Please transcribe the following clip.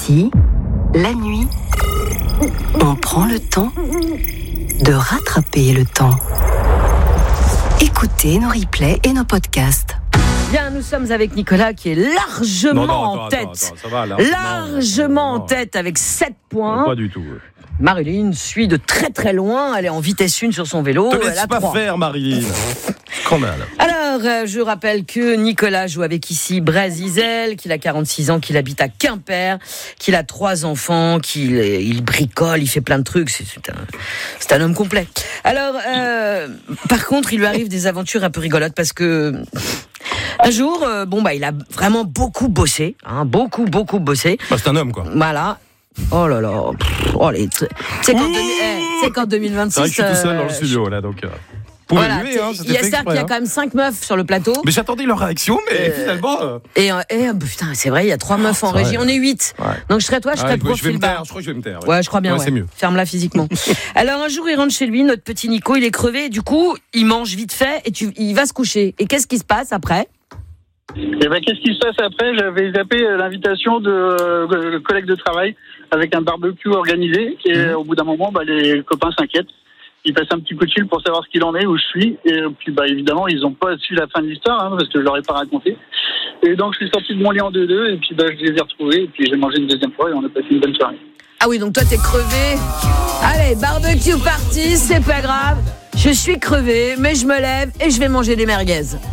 Ici, la nuit, on prend le temps de rattraper le temps. Écoutez nos replays et nos podcasts. Bien, nous sommes avec Nicolas qui est largement en tête. Ça va, là. Largement en tête avec 7 points. Pas du tout. Marilyn suit de très très loin. Elle est en vitesse 1 sur son vélo. Te Elle laisse a pas 3. faire, Marilyn. Scandale. Alors, je rappelle que Nicolas joue avec ici Brésil, qu'il a 46 ans, qu'il habite à Quimper, qu'il a 3 enfants, qu'il bricole, il fait plein de trucs. C'est un homme complet. Alors, par contre, il lui arrive des aventures un peu rigolotes parce que un jour, il a vraiment beaucoup bossé, beaucoup bossé. Bah, c'est un homme, quoi. Voilà. Oh là là. C'est qu'en 2026. C'est vrai que je suis tout seul dans le studio, là, donc. Voilà, il y a ça qu'il y a quand même 5 meufs sur le plateau. Mais j'attendais leur réaction, mais finalement. Putain, c'est vrai, il y a 3 meufs en régie. On est 8. Ouais. Donc je serais toi, je serais prof. Je crois que je vais me taire. Ouais, je crois bien. Ouais, c'est mieux. Ferme-la physiquement. Alors un jour, il rentre chez lui, notre petit Nico, il est crevé. Du coup, il mange vite fait et il va se coucher. Et qu'est-ce qui se passe après ? Qu'est-ce qui se passe après ? J'avais zappé l'invitation de collègues de travail avec un barbecue organisé. Et au bout d'un moment, les copains s'inquiètent. Ils passent un petit coup de fil pour savoir ce qu'il en est, où je suis. Et puis, évidemment, ils n'ont pas su la fin de l'histoire, parce que je leur ai pas raconté. Et donc, je suis sorti de mon lit en 2-2, et puis, je les ai retrouvés, et puis j'ai mangé une deuxième fois, et on a passé une bonne soirée. Ah oui, donc toi, t'es crevé. Allez, barbecue party, c'est pas grave. Je suis crevé, mais je me lève et je vais manger des merguez.